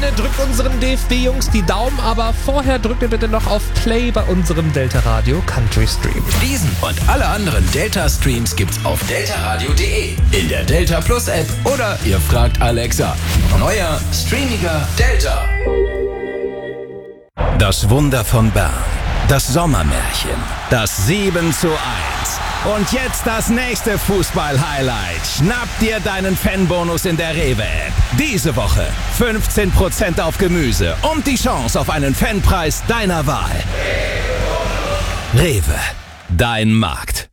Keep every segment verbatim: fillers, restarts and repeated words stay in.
gerne, drückt unseren D F B-Jungs die Daumen, aber vorher drückt ihr bitte noch auf Play bei unserem Delta Radio Country Stream. Diesen und alle anderen Delta-Streams gibt's auf delta radio punkt de, in der Delta Plus App oder ihr fragt Alexa. Neuer, streamiger Delta. Das Wunder von Bern, das Sommermärchen, das sieben zu eins. Und jetzt das nächste Fußball-Highlight. Schnapp dir deinen Fanbonus in der Rewe-App. Diese Woche fünfzehn Prozent auf Gemüse und die Chance auf einen Fanpreis deiner Wahl. Rewe, dein Markt.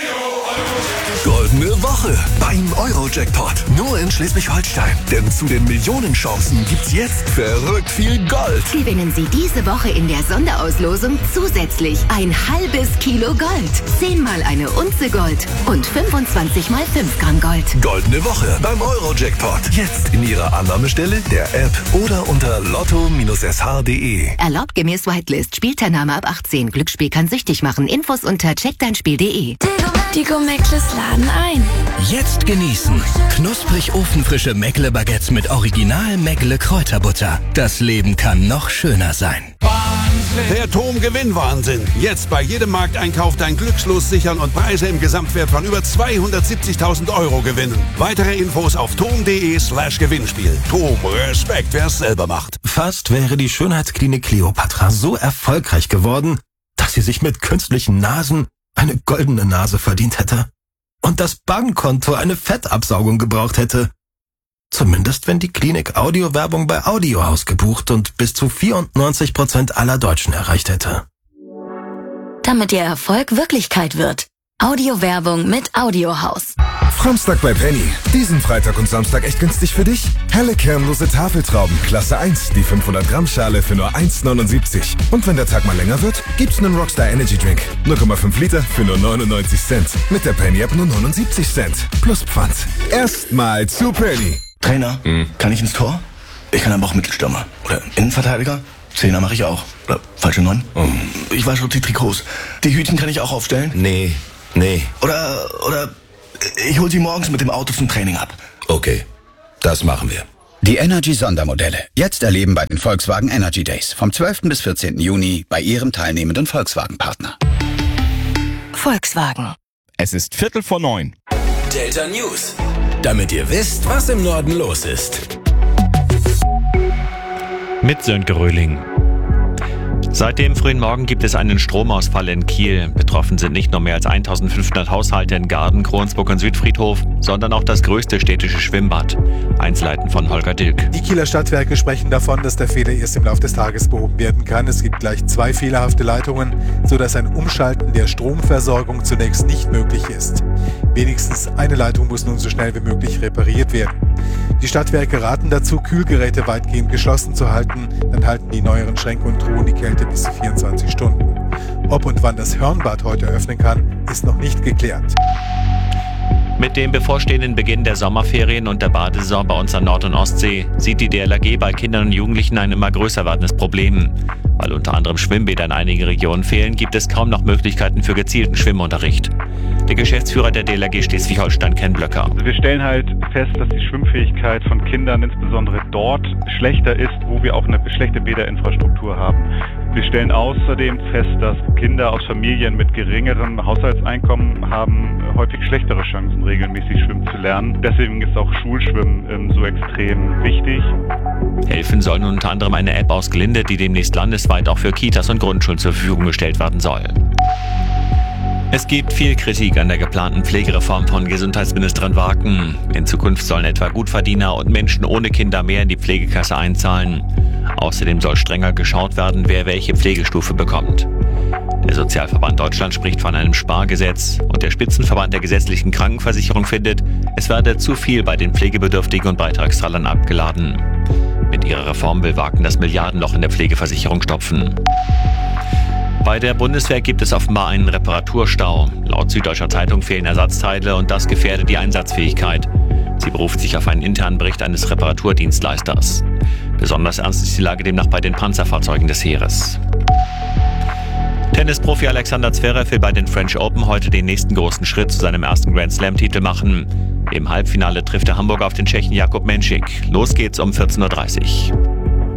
Goldene Woche beim Euro-Jackpot. Nur in Schleswig-Holstein. Denn zu den Millionenchancen gibt's jetzt verrückt viel Gold. Gewinnen Sie diese Woche in der Sonderauslosung zusätzlich ein halbes Kilo Gold, zehnmal eine Unze Gold und fünfundzwanzig mal fünf Gramm Gold. Goldene Woche beim Euro-Jackpot. Jetzt in Ihrer Annahmestelle, der App oder unter lotto S H punkt de. Erlaubt gemäß Whitelist. Spielteilnahme ab achtzehn. Glücksspiel kann süchtig machen. Infos unter check dein spiel punkt de. Die Go-Meckles laden ein. Jetzt genießen. Knusprig ofenfrische Meckle-Baguettes mit Original Meckle-Kräuterbutter. Das Leben kann noch schöner sein. Der Tom-Gewinn-Wahnsinn. Jetzt bei jedem Markteinkauf dein Glückslos sichern und Preise im Gesamtwert von über zweihundertsiebzigtausend Euro gewinnen. Weitere Infos auf tom punkt de slash Gewinnspiel. Tom, Respekt, wer es selber macht. Fast wäre die Schönheitsklinik Kleopatra so erfolgreich geworden, dass sie sich mit künstlichen Nasen eine goldene Nase verdient hätte und das Bankkonto eine Fettabsaugung gebraucht hätte. Zumindest wenn die Klinik Audiowerbung bei Audiohaus gebucht und bis zu vierundneunzig Prozent aller Deutschen erreicht hätte. Damit Ihr Erfolg Wirklichkeit wird. Audiowerbung mit Audiohaus. Framstag bei Penny. Diesen Freitag und Samstag echt günstig für dich? Helle kernlose Tafeltrauben, Klasse eins, die fünfhundert Gramm Schale für nur eins neunundsiebzig. Und wenn der Tag mal länger wird, gibt's einen Rockstar Energy Drink. null Komma fünf Liter für nur neunundneunzig Cent. Mit der Penny App nur neunundsiebzig Cent. Plus Pfand. Erstmal zu Penny. Trainer, hm. kann ich ins Tor? Ich kann aber auch Mittelstürmer. Oder Innenverteidiger? Zehner mache ich auch. Oder falsche Neun? Hm. Ich weiß schon die Trikots. Die Hütchen kann ich auch aufstellen? Nee, nee. Oder, oder ich hol sie morgens mit dem Auto zum Training ab. Okay, das machen wir. Die Energy-Sondermodelle. Jetzt erleben bei den Volkswagen Energy Days. Vom zwölften bis vierzehnten Juni bei Ihrem teilnehmenden Volkswagen-Partner. Volkswagen. Es ist Viertel vor neun. Delta News. Damit ihr wisst, was im Norden los ist. Mit Sönke Röhling. Seit dem frühen Morgen gibt es einen Stromausfall in Kiel. Betroffen sind nicht nur mehr als eintausendfünfhundert Haushalte in Garden, Kronsburg und Südfriedhof, sondern auch das größte städtische Schwimmbad. Einzelheiten von Holger Dilk. Die Kieler Stadtwerke sprechen davon, dass der Fehler erst im Laufe des Tages behoben werden kann. Es gibt gleich zwei fehlerhafte Leitungen, sodass ein Umschalten der Stromversorgung zunächst nicht möglich ist. Wenigstens eine Leitung muss nun so schnell wie möglich repariert werden. Die Stadtwerke raten dazu, Kühlgeräte weitgehend geschlossen zu halten. Dann halten die neueren Schränke und Truhen die Kälte bis zu vierundzwanzig Stunden. Ob und wann das Hörnbad heute öffnen kann, ist noch nicht geklärt. Mit dem bevorstehenden Beginn der Sommerferien und der Badesaison bei uns an Nord- und Ostsee sieht die D L R G bei Kindern und Jugendlichen ein immer größer werdendes Problem. Weil unter anderem Schwimmbäder in einigen Regionen fehlen, gibt es kaum noch Möglichkeiten für gezielten Schwimmunterricht. Der Geschäftsführer der D L R G Schleswig-Holstein, Ken Blöcker. Wir stellen halt fest, dass die Schwimmfähigkeit von Kindern insbesondere dort schlechter ist, wo wir auch eine schlechte Bäderinfrastruktur haben. Wir stellen außerdem fest, dass Kinder aus Familien mit geringerem Haushaltseinkommen haben häufig schlechtere Chancen, regelmäßig schwimmen zu lernen. Deswegen ist auch Schulschwimmen ähm, so extrem wichtig. Helfen soll nun unter anderem eine App aus Glinde, die demnächst landesweit auch für Kitas und Grundschulen zur Verfügung gestellt werden soll. Es gibt viel Kritik an der geplanten Pflegereform von Gesundheitsministerin Waken. In Zukunft sollen etwa Gutverdiener und Menschen ohne Kinder mehr in die Pflegekasse einzahlen. Außerdem soll strenger geschaut werden, wer welche Pflegestufe bekommt. Der Sozialverband Deutschland spricht von einem Spargesetz und der Spitzenverband der gesetzlichen Krankenversicherung findet, es werde zu viel bei den Pflegebedürftigen und Beitragszahlern abgeladen. Mit ihrer Reform will Waken das Milliardenloch in der Pflegeversicherung stopfen. Bei der Bundeswehr gibt es offenbar einen Reparaturstau. Laut Süddeutscher Zeitung fehlen Ersatzteile und das gefährdet die Einsatzfähigkeit. Sie beruft sich auf einen internen Bericht eines Reparaturdienstleisters. Besonders ernst ist die Lage demnach bei den Panzerfahrzeugen des Heeres. Tennisprofi Alexander Zverev will bei den French Open heute den nächsten großen Schritt zu seinem ersten Grand Slam-Titel machen. Im Halbfinale trifft der Hamburger auf den Tschechen Jakub Menšík. Los geht's um vierzehn Uhr dreißig.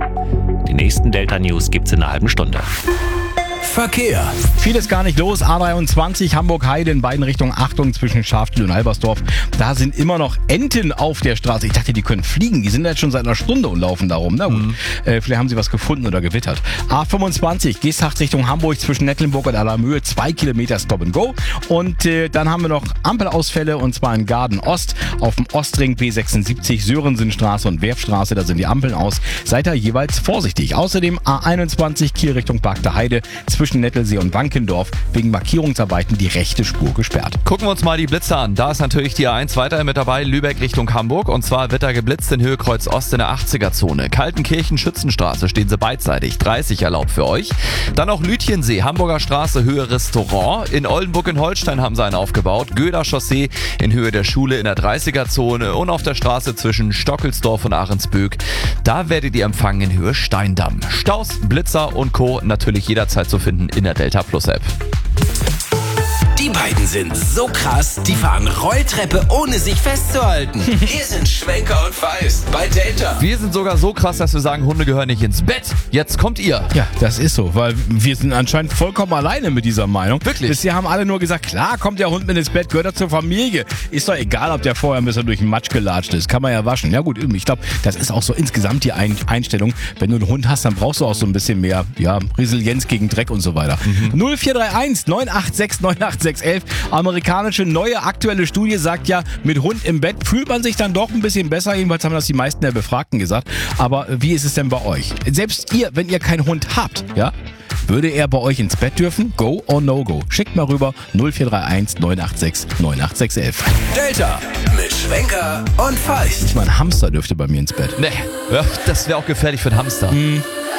Die nächsten Delta News gibt's in einer halben Stunde. Verkehr. Vieles gar nicht los. A dreiundzwanzig Hamburg-Heide in beiden Richtungen. Achtung zwischen Schafstühl und Albersdorf. Da sind immer noch Enten auf der Straße. Ich dachte, die können fliegen. Die sind jetzt schon seit einer Stunde und laufen da rum. Na gut, mhm. äh, vielleicht haben sie was gefunden oder gewittert. A fünfundzwanzig, Geesthacht Richtung Hamburg zwischen Nettlenburg und Allermöhe. Zwei Kilometer Stop and Go. Und äh, dann haben wir noch Ampelausfälle und zwar in Garden Ost auf dem Ostring B sechsundsiebzig, Sörensenstraße und Werfstraße. Da sind die Ampeln aus. Seid da jeweils vorsichtig. Außerdem A einundzwanzig Kiel Richtung Bagder Heide zwischen Nettelsee und Wankendorf wegen Markierungsarbeiten die rechte Spur gesperrt. Gucken wir uns mal die Blitze an. Da ist natürlich die A eins weiter mit dabei, Lübeck Richtung Hamburg. Und zwar wird da geblitzt in Höhe Kreuz Ost in der achtziger-Zone. Kaltenkirchen Schützenstraße stehen sie beidseitig, dreißig erlaubt für euch. Dann auch Lütjensee, Hamburger Straße, Höhe Restaurant. In Oldenburg in Holstein haben sie einen aufgebaut. Göder Chaussee in Höhe der Schule in der dreißiger-Zone. Und auf der Straße zwischen Stockelsdorf und Ahrensböck, da werdet ihr empfangen in Höhe Steindamm. Staus, Blitzer und Co. natürlich jederzeit zu finden in der Delta Plus App. Die beiden sind so krass, die fahren Rolltreppe, ohne sich festzuhalten. Hier sind Schwenker und Feist bei Delta. Wir sind sogar so krass, dass wir sagen, Hunde gehören nicht ins Bett. Jetzt kommt ihr. Ja, das ist so, weil wir sind anscheinend vollkommen alleine mit dieser Meinung. Wirklich? Bisher haben alle nur gesagt, klar kommt der Hund mit ins Bett, gehört er zur Familie. Ist doch egal, ob der vorher ein bisschen durch den Matsch gelatscht ist. Kann man ja waschen. Ja gut, ich glaube, das ist auch so insgesamt die Einstellung. Wenn du einen Hund hast, dann brauchst du auch so ein bisschen mehr ja, Resilienz gegen Dreck und so weiter. Mhm. null vier drei eins neun acht sechs neun acht sechs elf. Amerikanische neue aktuelle Studie sagt ja, mit Hund im Bett fühlt man sich dann doch ein bisschen besser. Jedenfalls haben das die meisten der Befragten gesagt. Aber wie ist es denn bei euch? Selbst ihr, wenn ihr keinen Hund habt, ja, würde er bei euch ins Bett dürfen? Go or no go? Schickt mal rüber null vier drei eins neun acht sechs neun acht sechs elf. Delta mit Schwenker und Feist. Ich meine, Hamster dürfte bei mir ins Bett. Nee, ja, das wäre auch gefährlich für den Hamster. Mhm.